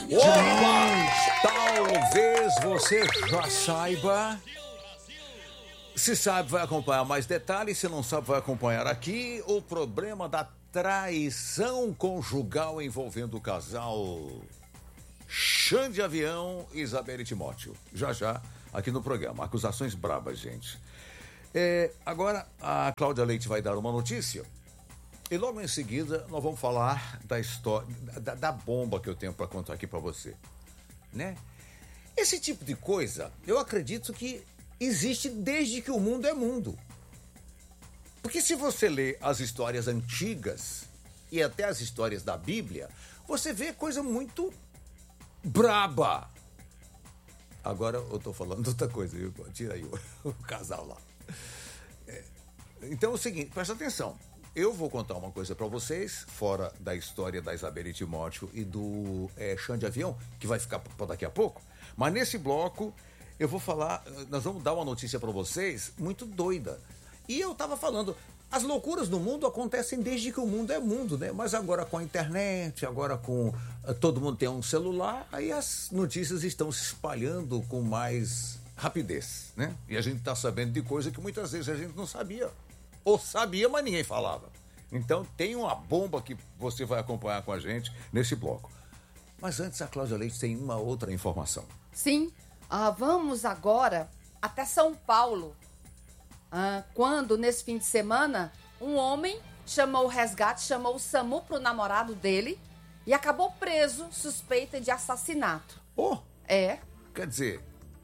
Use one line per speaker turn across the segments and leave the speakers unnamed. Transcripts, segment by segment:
Opa! Talvez você já saiba. Se sabe, vai acompanhar mais detalhes. Se não sabe, vai acompanhar aqui o problema da traição conjugal envolvendo o casal Xande Avião e Isabelle Timóteo. Já, aqui no programa. Acusações brabas, gente. Agora, a Cláudia Leite vai dar uma notícia. E logo em seguida, nós vamos falar da história, da bomba que eu tenho para contar aqui para você. Né? Esse tipo de coisa, eu acredito que existe desde que o mundo é mundo. Porque se você lê as histórias antigas e até as histórias da Bíblia, você vê coisa muito braba. Agora eu tô falando outra coisa, viu? Tira aí o casal lá. Então é o seguinte, presta atenção. Eu vou contar uma coisa pra vocês, fora da história da Isabelle Timóteo e do Xande Avião, que vai ficar pra daqui a pouco. Mas nesse bloco, eu vou falar, nós vamos dar uma notícia pra vocês muito doida. E eu tava falando, as loucuras do mundo acontecem desde que o mundo é mundo, né? Mas agora com a internet, agora com todo mundo tem um celular, aí as notícias estão se espalhando com mais rapidez, né? E a gente tá sabendo de coisa que muitas vezes a gente não sabia. Ou sabia, mas ninguém falava. Então tem uma bomba que você vai acompanhar com a gente nesse bloco. Mas antes a Cláudia Leite tem uma outra informação.
Sim, vamos agora até São Paulo. Quando, nesse fim de semana, um homem chamou o resgate, chamou o SAMU pro namorado dele e acabou preso, suspeita de assassinato.
Quer dizer,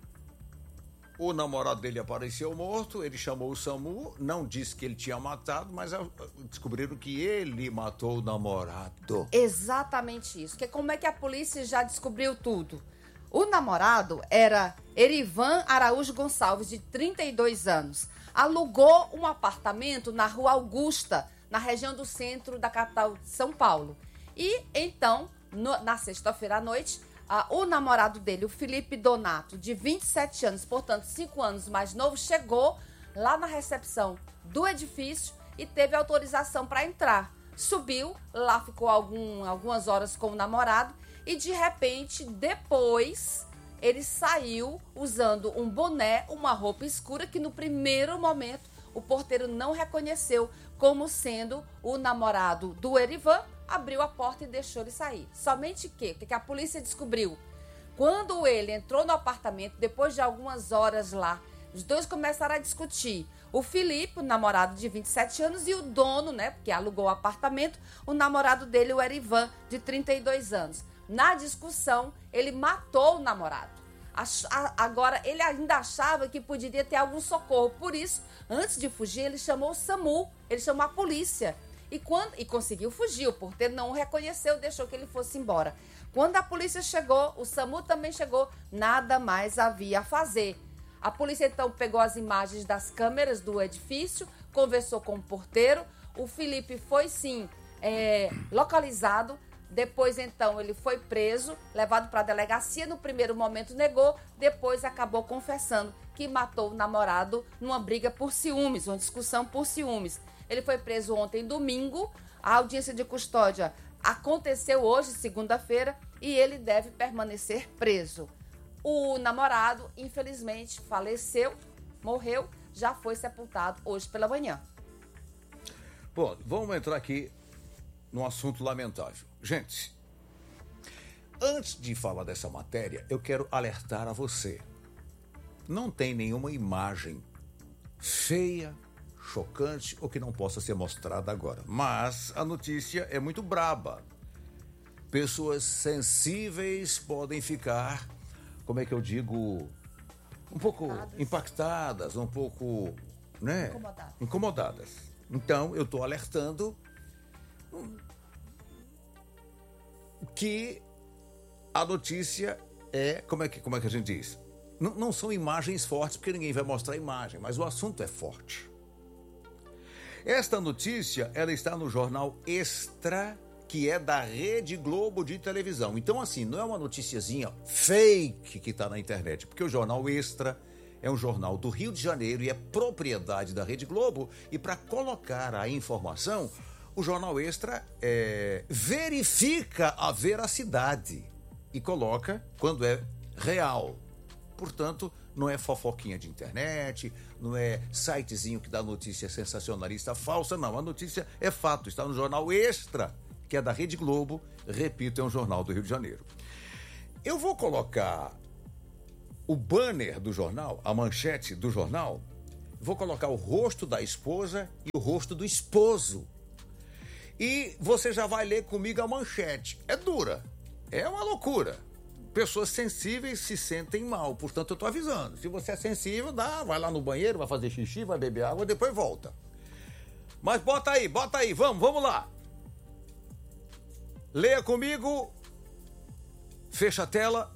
o namorado dele apareceu morto, ele chamou o SAMU, não disse que ele tinha matado, mas descobriram que ele matou o namorado.
Exatamente isso. Como é que a polícia já descobriu tudo? O namorado era Erivan Araújo Gonçalves, de 32 anos. Alugou um apartamento na Rua Augusta, na região do centro da capital de São Paulo. E então, na sexta-feira à noite, o namorado dele, o Felipe Donato, de 27 anos, portanto 5 anos mais novo, chegou lá na recepção do edifício e teve autorização para entrar. Subiu, lá ficou algumas horas com o namorado e de repente, depois, ele saiu usando um boné, uma roupa escura que no primeiro momento o porteiro não reconheceu como sendo o namorado do Erivan. Abriu a porta e deixou ele sair. Somente o que a polícia descobriu? Quando ele entrou no apartamento, depois de algumas horas lá, os dois começaram a discutir. O Felipe, o namorado de 27 anos, e o dono, né, porque alugou o apartamento, o namorado dele, o Erivan, de 32 anos. Na discussão, ele matou o namorado. Agora, ele ainda achava que poderia ter algum socorro. Por isso, antes de fugir, ele chamou o SAMU, ele chamou a polícia. E conseguiu fugir, o porteiro não o reconheceu, deixou que ele fosse embora. Quando a polícia chegou, o SAMU também chegou, nada mais havia a fazer. A polícia então pegou as imagens das câmeras do edifício, conversou com o porteiro, o Felipe foi sim localizado, depois então ele foi preso, levado para a delegacia, no primeiro momento negou, depois acabou confessando que matou o namorado numa briga por ciúmes, uma discussão por ciúmes. Ele foi preso ontem, domingo. A audiência de custódia aconteceu hoje, segunda-feira, e ele deve permanecer preso. O namorado, infelizmente, faleceu, morreu, já foi sepultado hoje pela manhã.
Bom, vamos entrar aqui num assunto lamentável. Gente, antes de falar dessa matéria, eu quero alertar a você. Não tem nenhuma imagem feia, chocante ou que não possa ser mostrada agora. Mas a notícia é muito braba. Pessoas sensíveis podem ficar, como é que eu digo, um pouco impactadas, um pouco, né? Incomodadas. Então, eu estou alertando que a notícia como é que a gente diz? Não são imagens fortes, porque ninguém vai mostrar a imagem, mas o assunto é forte. Esta notícia, ela está no jornal Extra, que é da Rede Globo de televisão. Então, assim, não é uma noticiazinha fake que está na internet, porque o jornal Extra é um jornal do Rio de Janeiro e é propriedade da Rede Globo. E para colocar a informação, o jornal Extra verifica a veracidade. e coloca quando é real. Portanto, não é fofoquinha de internet, não é sitezinho que dá notícia sensacionalista falsa, não. A notícia é fato, está no Jornal Extra, que é da Rede Globo, repito, é um jornal do Rio de Janeiro. Eu vou colocar o banner do jornal, a manchete do jornal, vou colocar o rosto da esposa e o rosto do esposo. E você já vai ler comigo a manchete. É dura, é uma loucura. Pessoas sensíveis se sentem mal, portanto eu tô avisando. Se você é sensível, vai lá no banheiro, vai fazer xixi, vai beber água, depois volta. Mas bota aí, vamos lá. Leia comigo, fecha a tela.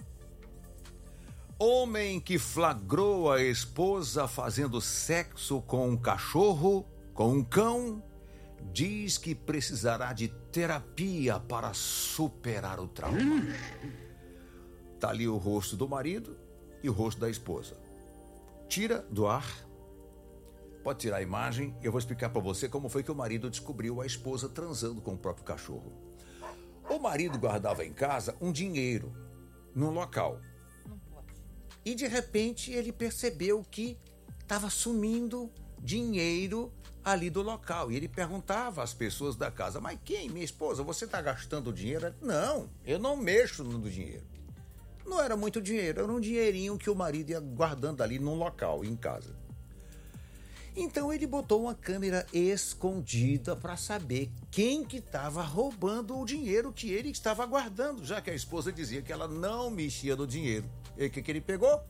Homem que flagrou a esposa fazendo sexo com um cachorro, com um cão, diz que precisará de terapia para superar o trauma. Tá ali o rosto do marido e o rosto da esposa. Tira do ar. Pode tirar a imagem. Eu vou explicar para você como foi que o marido descobriu a esposa transando com o próprio cachorro. O marido guardava em casa um dinheiro num local. E de repente ele percebeu que estava sumindo dinheiro ali do local. E ele perguntava às pessoas da casa: mas quem? Minha esposa, você está gastando dinheiro? Não, eu não mexo no dinheiro. Não era muito dinheiro, era um dinheirinho que o marido ia guardando ali num local, em casa. Então ele botou uma câmera escondida para saber quem que estava roubando o dinheiro que ele estava guardando, já que a esposa dizia que ela não mexia no dinheiro. E o que ele pegou?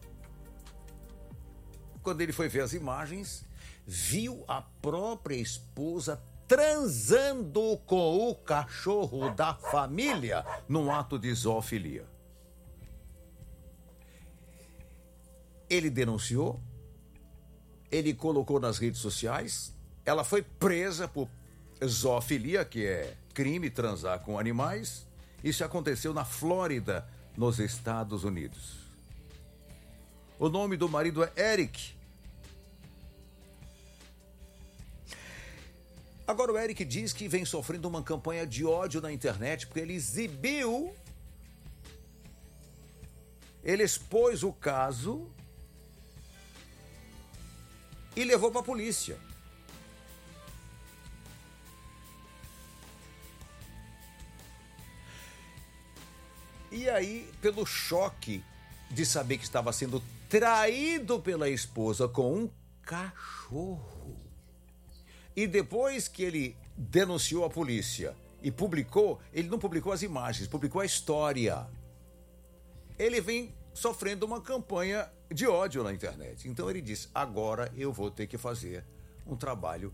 Quando ele foi ver as imagens, viu a própria esposa transando com o cachorro da família num ato de zoofilia. Ele denunciou, ele colocou nas redes sociais, ela foi presa por zoofilia, que é crime transar com animais. Isso aconteceu na Flórida, nos Estados Unidos. O nome do marido é Eric. Agora o Eric diz que vem sofrendo uma campanha de ódio na internet porque ele expôs o caso e levou para a polícia. E aí, pelo choque de saber que estava sendo traído pela esposa com um cachorro, e depois que ele denunciou a polícia e publicou, ele não publicou as imagens, publicou a história. Ele vem sofrendo uma campanha de ódio na internet. Então ele disse: agora eu vou ter que fazer um trabalho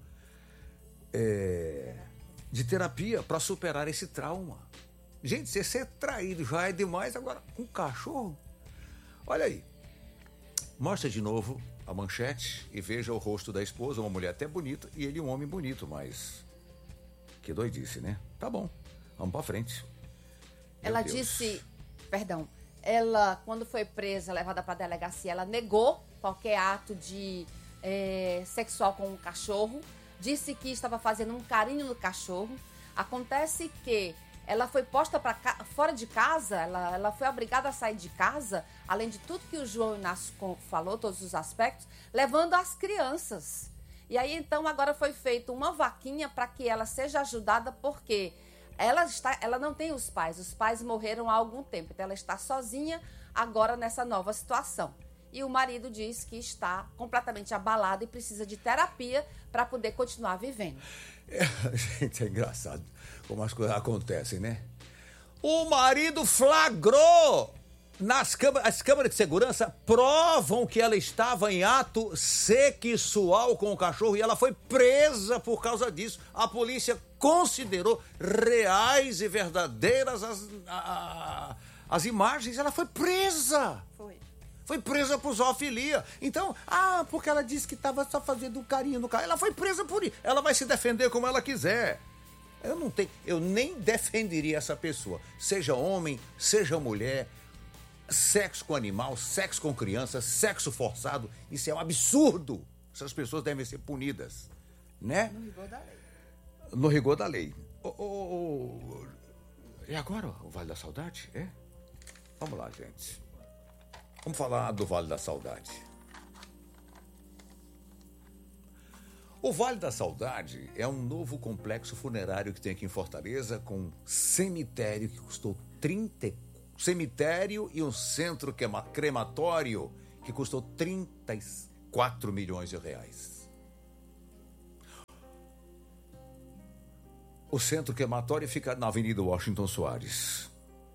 de terapia para superar esse trauma. Gente, se ser traído já é demais, agora um cachorro. Olha aí. Mostra de novo a manchete e veja o rosto da esposa, uma mulher até bonita, e ele um homem bonito, mas que doidice, né? Tá bom, vamos pra frente.
Ela disse, ela, quando foi presa, levada pra delegacia, ela negou qualquer ato de sexual com o cachorro, disse que estava fazendo um carinho no cachorro. Acontece que ela foi posta fora de casa, ela foi obrigada a sair de casa, além de tudo que o João Inácio falou, todos os aspectos, levando as crianças. E aí, então, agora foi feita uma vaquinha para que ela seja ajudada, porque ela não tem os pais morreram há algum tempo, então ela está sozinha agora nessa nova situação. E o marido diz que está completamente abalado e precisa de terapia para poder continuar vivendo.
Gente, é engraçado como as coisas acontecem, né? O marido flagrou as câmeras de segurança provam que ela estava em ato sexual com o cachorro e ela foi presa por causa disso. A polícia considerou reais e verdadeiras as imagens. Ela foi presa. Foi presa por zoofilia. Então, porque ela disse que estava só fazendo um carinho no carro. Ela foi presa por isso. Ela vai se defender como ela quiser. Eu nem defenderia essa pessoa. Seja homem, seja mulher, sexo com animal, sexo com criança, sexo forçado. Isso é um absurdo. Essas pessoas devem ser punidas, né?
No rigor da lei.
No rigor da lei. E agora, o Vale da Saudade? Vamos lá, gente. Vamos falar do Vale da Saudade. O Vale da Saudade é um novo complexo funerário que tem aqui em Fortaleza, com um cemitério que custou cemitério e um centro crematório que custou 34 milhões de reais. O centro crematório fica na Avenida Washington Soares.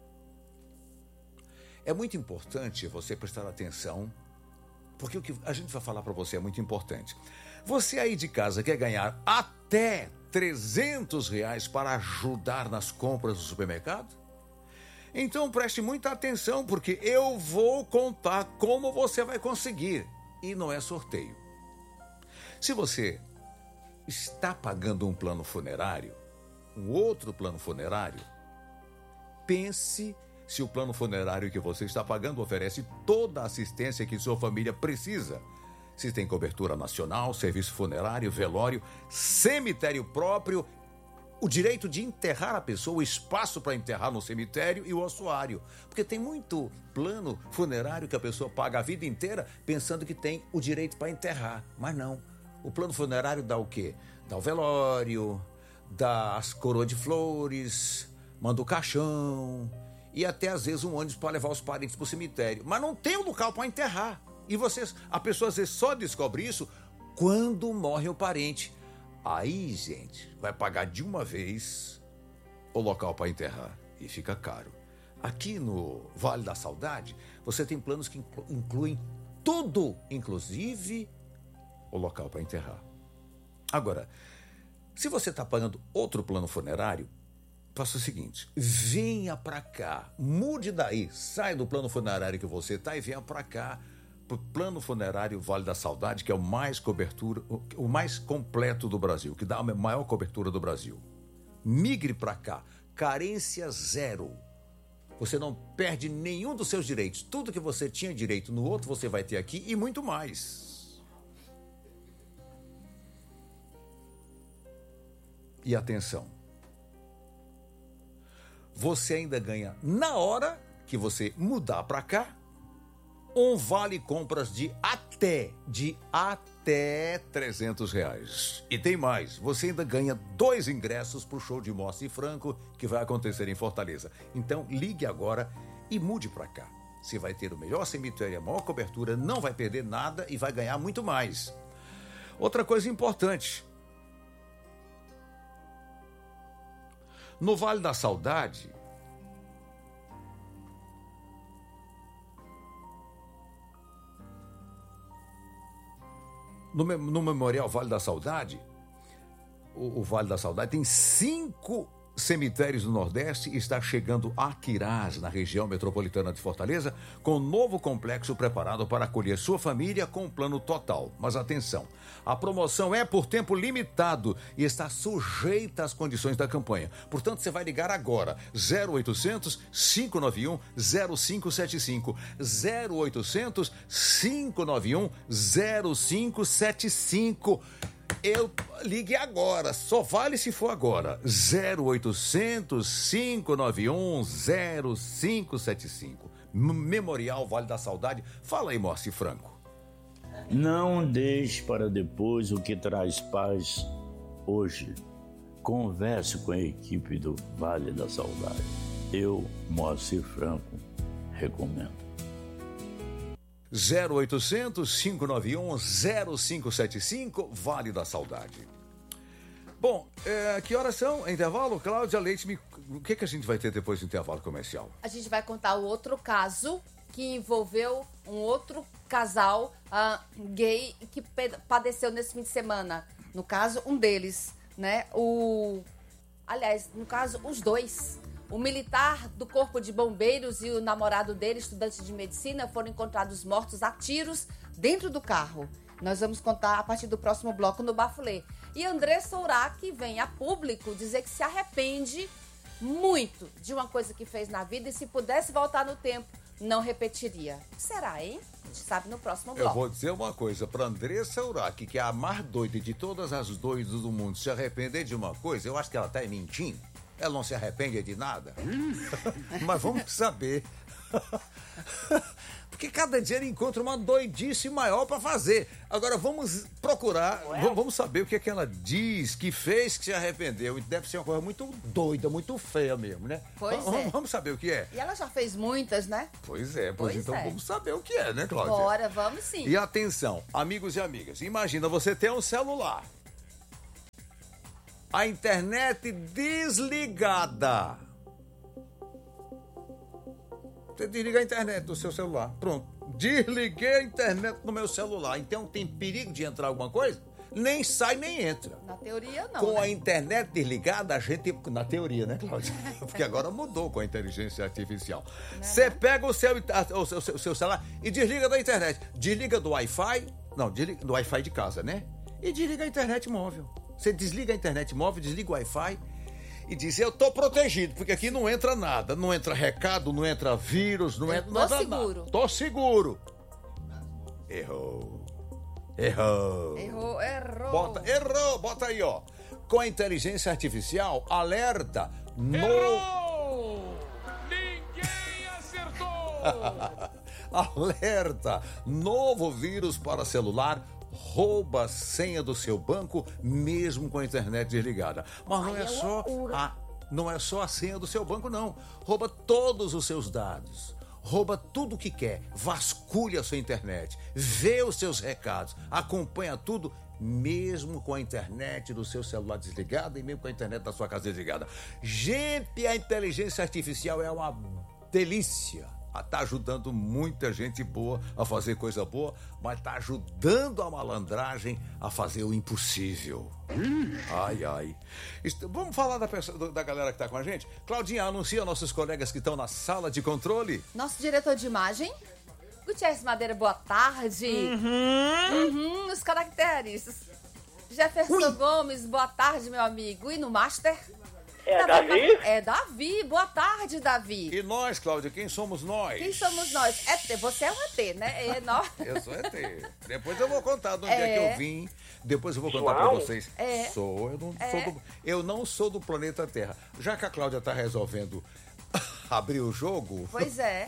É muito importante você prestar atenção, porque o que a gente vai falar para você é muito importante. Você aí de casa quer ganhar até R$300 para ajudar nas compras do supermercado? Então preste muita atenção, porque eu vou contar como você vai conseguir. E não é sorteio. Se você está pagando um plano funerário, um outro plano funerário, pense se o plano funerário que você está pagando oferece toda a assistência que sua família precisa. Se tem cobertura nacional, serviço funerário, velório, cemitério próprio, o direito de enterrar a pessoa, o espaço para enterrar no cemitério e o ossuário. Porque tem muito plano funerário que a pessoa paga a vida inteira pensando que tem o direito para enterrar. Mas não. O plano funerário dá o quê? Dá o velório, dá as coroas de flores, manda o caixão e até às vezes um ônibus para levar os parentes para o cemitério. Mas não tem um local para enterrar. E a pessoa às vezes só descobre isso quando morre o parente. Aí, gente, vai pagar de uma vez o local para enterrar e fica caro. Aqui no Vale da Saudade, você tem planos que incluem tudo, inclusive o local para enterrar. Agora, se você está pagando outro plano funerário, faça o seguinte: venha para cá, mude daí, sai do plano funerário que você está e venha para cá, para o plano funerário Vale da Saudade, que é o mais completo do Brasil, que dá a maior cobertura do Brasil. Migre para cá, carência zero. Você não perde nenhum dos seus direitos. Tudo que você tinha direito no outro, você vai ter aqui e muito mais. E atenção, você ainda ganha, na hora que você mudar para cá, um vale compras de até R$300. E tem mais, você ainda ganha 2 ingressos para o show de Moacir Franco, que vai acontecer em Fortaleza. Então ligue agora e mude para cá. Você vai ter o melhor cemitério, a maior cobertura, não vai perder nada e vai ganhar muito mais. Outra coisa importante: no Vale da Saudade, no Memorial Vale da Saudade, o Vale da Saudade tem 5 cemitérios do Nordeste e está chegando a Quirás, na região metropolitana de Fortaleza, com um novo complexo preparado para acolher sua família com um plano total. Mas atenção, a promoção é por tempo limitado e está sujeita às condições da campanha. Portanto, você vai ligar agora, 0800 591 0575, 0800 591 0575. Ligue agora, só vale se for agora. 0800 591 0575. Memorial Vale da Saudade. Fala aí, Moacir Franco.
Não deixe para depois o que traz paz hoje. Converse com a equipe do Vale da Saudade. Eu, Moacir Franco, recomendo.
0800 591 0575, Vale da Saudade. Bom, que horas são? Intervalo? Cláudia Leite, o que a gente vai ter depois do intervalo comercial?
A gente vai contar o outro caso que envolveu um outro casal gay que padeceu nesse fim de semana. No caso, um deles, né? No caso, os dois. O militar do Corpo de Bombeiros e o namorado dele, estudante de medicina, foram encontrados mortos a tiros dentro do carro. Nós vamos contar a partir do próximo bloco no Bafulê. E Andressa Urach vem a público dizer que se arrepende muito de uma coisa que fez na vida e se pudesse voltar no tempo, não repetiria. Será, hein? A gente sabe no próximo bloco.
Eu vou dizer uma coisa, para Andressa Urach, que é a mais doida de todas as doidas do mundo, se arrepender de uma coisa, eu acho que ela está mentindo. Ela não se arrepende de nada. Mas vamos saber Porque cada dia ele encontra uma doidice maior para fazer. Agora vamos procurar, vamos saber o que é que ela diz, que fez, que se arrependeu. E deve ser uma coisa muito doida, muito feia mesmo, né? Vamos saber o que é.
E ela já fez muitas, né?
Pois então vamos saber o que é, né, Cláudia?
Bora, vamos sim.
E atenção, amigos e amigas, imagina você ter um celular, a internet desligada. Você desliga a internet do seu celular. Pronto. Desliguei a internet do meu celular. Então tem perigo de entrar alguma coisa? Nem sai, nem entra.
Na teoria, não.
Com
né?
a internet desligada, a gente... Na teoria, né, Cláudia? Porque agora mudou com a inteligência artificial. Você pega o seu celular e desliga da internet. Desliga do Wi-Fi. Não, desliga do Wi-Fi de casa, né? E desliga a internet móvel. Você desliga a internet móvel, desliga o Wi-Fi. E diz, eu tô protegido, porque aqui não entra nada. Não entra recado, não entra vírus, não entra nada.
Tô seguro.
Tô seguro. Errou. Errou. Bota aí, ó. Com a inteligência artificial, alerta.
Errou! Ninguém acertou!
Alerta. Novo vírus para celular. Rouba a senha do seu banco, mesmo com a internet desligada. Mas não é só a senha do seu banco, não. Rouba todos os seus dados. Rouba tudo o que quer. Vasculha a sua internet. Vê os seus recados. Acompanha tudo, mesmo com a internet do seu celular desligada e mesmo com a internet da sua casa desligada. Gente, a inteligência artificial é uma delícia. Está ajudando muita gente boa a fazer coisa boa, mas está ajudando a malandragem a fazer o impossível. Ai. Vamos falar da galera que está com a gente? Claudinha, anuncia nossos colegas que estão na sala de controle.
Nosso diretor de imagem, Gutierrez Madeira, boa tarde. Os caracteres. Jefferson Gomes, boa tarde, meu amigo. E no Master...
É Davi?
É Davi. Boa tarde, Davi.
E nós, Cláudia, quem somos nós?
Quem somos nós? Você é um ET, né? É nós.
Eu sou ET. Depois eu vou contar de onde é que eu vim. Depois eu vou contar pra vocês. Eu não sou do planeta Terra. Já que a Cláudia tá resolvendo abrir o jogo...
Pois é.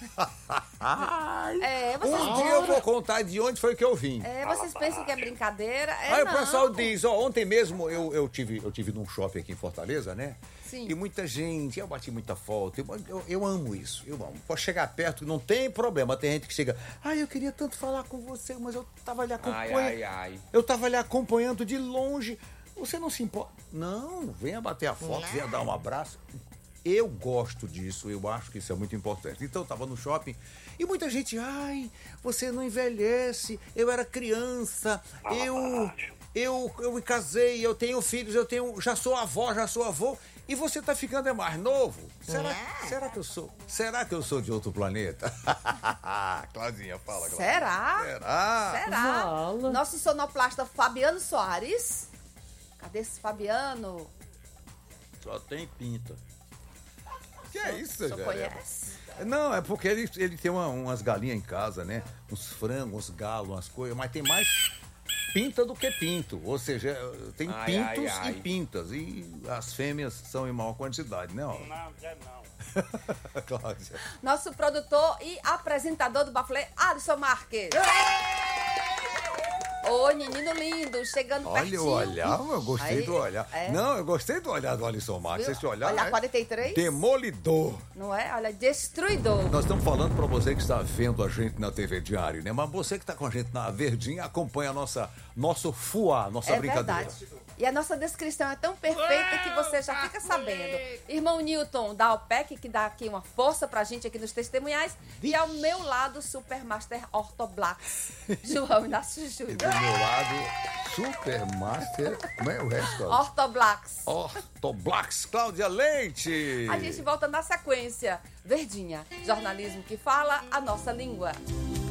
Um dia eu vou contar de onde foi que eu vim.
Vocês pensam que é brincadeira?
Aí o pessoal diz, ontem mesmo eu tive num shopping aqui em Fortaleza, né?
Sim.
E muita gente, eu bati muita foto. Eu amo isso, eu amo. Pode chegar perto, não tem problema. Tem gente que chega, eu queria tanto falar com você, mas eu tava lhe acompanhando. Eu tava lhe acompanhando de longe. Você não se importa? Não, venha bater a foto, venha dar um abraço. Eu gosto disso, eu acho que isso é muito importante. Então eu tava no shopping e muita gente, você não envelhece, eu era criança, eu me casei, eu tenho filhos, já sou avô, e você tá ficando mais novo? Será que eu sou? Será que eu sou de outro planeta? Claudinha, fala, Cláudia.
Será? Nosso sonoplasta Fabiano Soares. Cadê esse Fabiano?
Só tem pinta. Que é isso,
já conhece?
Não, é porque ele tem umas galinhas em casa, né? Uns frangos, uns galos, umas coisas, mas tem mais pinta do que pinto. Ou seja, tem pintos e pintas. E as fêmeas são em maior quantidade, né?
Não quer não.
Cláudia.
Nosso produtor e apresentador do Bafulê, Alisson Marques. Oi, menino lindo, chegando pertinho.
Olha o olhar, eu gostei do olhar. Não, eu gostei do olhar do Alisson Marques. Esse olhar,
olhar 43?
Demolidor.
Não é? Olha, destruidor.
Nós estamos falando para você que está vendo a gente na TV Diário, né? Mas você que está com a gente na Verdinha, acompanha nosso fuá, nossa brincadeira.
Verdade. E a nossa descrição é tão perfeita que você já fica sabendo. Irmão Newton da Alpec, que dá aqui uma força pra gente aqui nos testemunhais. E ao meu lado, Supermaster Ortoblax, João Inácio Júnior.
E do meu lado, Supermaster, como é o resto?
Ortoblax,
Cláudia Leite.
A gente volta na sequência. Verdinha, jornalismo que fala a nossa língua.